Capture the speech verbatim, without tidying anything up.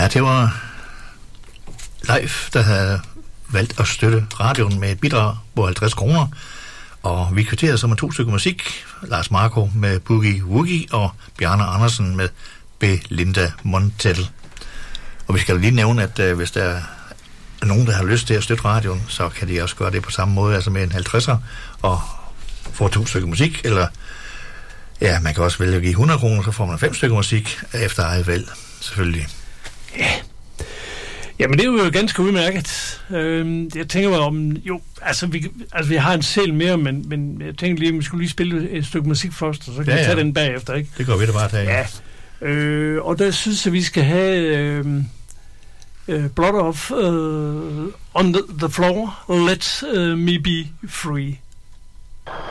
Ja, det var Leif, der havde valgt at støtte radioen med et bidrag på halvtreds kroner. Og vi kvitterede så med to stykker musik. Lars Marco med Boogie Woogie og Bjarne Andersen med Belinda Montel. Og vi skal lige nævne, at øh, hvis der er nogen, der har lyst til at støtte radioen, så kan de også gøre det på samme måde, altså med en halvtredser og få to stykker musik, eller ja, man kan også vælge at give hundrede kroner, så får man fem stykker musik efter eget valg, selvfølgelig. Ja. Jamen, det er jo ganske udmærket. Øhm, jeg tænker mig om, jo, altså vi, altså vi har en selv mere, men, men jeg tænker lige, at vi skulle lige spille et stykke musik først, og så kan ja, vi tage ja. den bagefter, ikke? Det går vi da bare tage. Ja. Øh, og der synes jeg, at vi skal have øh, øh, Blood of uh, On the, the Floor, Let uh, Me Be Free.